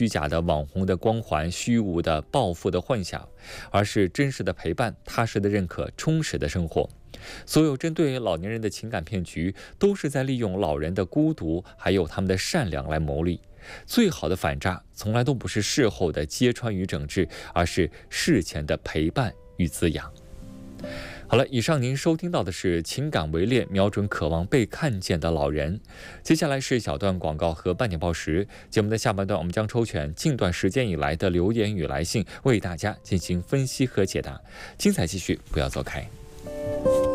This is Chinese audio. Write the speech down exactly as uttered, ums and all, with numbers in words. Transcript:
虚假的网红的光环、虚无的暴富的幻想，而是真实的陪伴、踏实的认可、充实的生活。所有针对老年人的情感骗局，都是在利用老人的孤独，还有他们的善良来谋利。最好的反诈，从来都不是事后的揭穿与整治，而是事前的陪伴与滋养。好了，以上您收听到的是情感围猎，瞄准渴望被看见的老人。接下来是小段广告和半点报时。节目的下半段，我们将抽选近段时间以来的留言与来信，为大家进行分析和解答。精彩继续，不要走开。